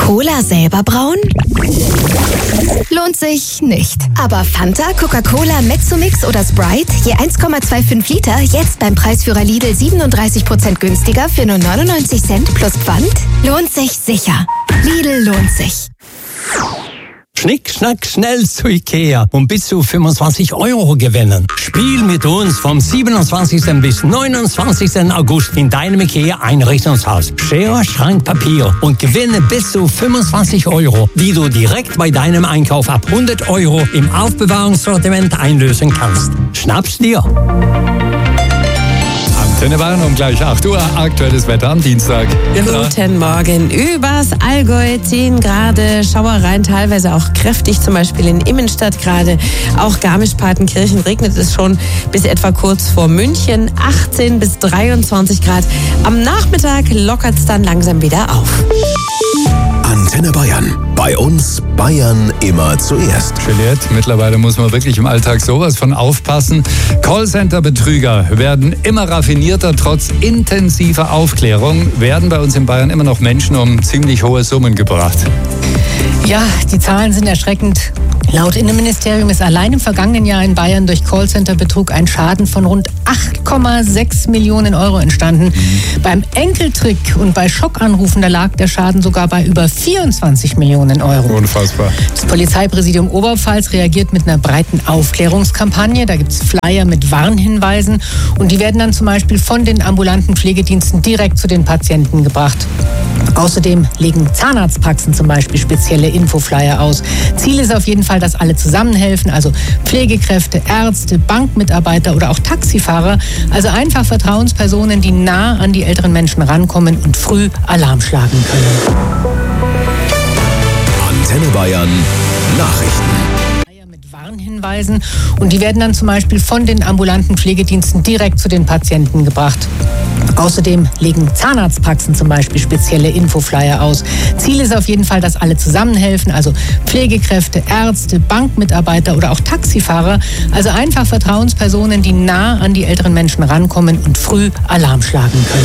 Cola selber brauen? Lohnt sich nicht. Aber Fanta, Coca-Cola, Mezzomix oder Sprite, je 1,25 Liter, jetzt beim Preisführer Lidl 37% günstiger für nur 99 Cent plus Pfand? Lohnt sich sicher. Lidl lohnt sich. Schnick, schnack, schnell zu Ikea und bis zu 25 € gewinnen. Spiel mit uns vom 27. bis 29. August in deinem Ikea-Einrichtungshaus. Schere, Schrank, Papier und gewinne bis zu 25 €, die du direkt bei deinem Einkauf ab 100 € im Aufbewahrungssortiment einlösen kannst. Schnapp's dir! Antenne Bayern um gleich 8 Uhr. Aktuelles Wetter am Dienstag. Guten Morgen. Übers Allgäu 10 Grad, Schauereien teilweise auch kräftig, zum Beispiel in Immenstadt gerade. Auch Garmisch-Partenkirchen regnet es schon bis etwa kurz vor München. 18 bis 23 Grad. Am Nachmittag lockert es dann langsam wieder auf. Antenne Bayern. Bei uns Bayern immer zuerst. Juliette, mittlerweile muss man wirklich im Alltag sowas von aufpassen. Callcenter-Betrüger werden immer raffinierter. Trotz intensiver Aufklärung werden bei uns in Bayern immer noch Menschen um ziemlich hohe Summen gebracht. Ja, die Zahlen sind erschreckend. Laut Innenministerium ist allein im vergangenen Jahr in Bayern durch Callcenter-Betrug ein Schaden von rund 8,6 Millionen € entstanden. Beim Enkeltrick und bei Schockanrufen, da lag der Schaden sogar bei über 24 Millionen €. Unfassbar. Das Polizeipräsidium Oberpfalz reagiert mit einer breiten Aufklärungskampagne. Da gibt es Flyer mit Warnhinweisen und die werden dann zum Beispiel von den ambulanten Pflegediensten direkt zu den Patienten gebracht. Außerdem legen Zahnarztpraxen zum Beispiel spezielle Infoflyer aus. Ziel ist auf jeden Fall, dass alle zusammenhelfen, also Pflegekräfte, Ärzte, Bankmitarbeiter oder auch Taxifahrer, also einfach Vertrauenspersonen, die nah an die älteren Menschen rankommen und früh Alarm schlagen können. Antenne Bayern Nachrichten. Mit Warnhinweisen und die werden dann zum Beispiel von den ambulanten Pflegediensten direkt zu den Patienten gebracht. Außerdem legen Zahnarztpraxen zum Beispiel spezielle Infoflyer aus. Ziel ist auf jeden Fall, dass alle zusammenhelfen, also Pflegekräfte, Ärzte, Bankmitarbeiter oder auch Taxifahrer, also einfach Vertrauenspersonen, die nah an die älteren Menschen rankommen und früh Alarm schlagen können.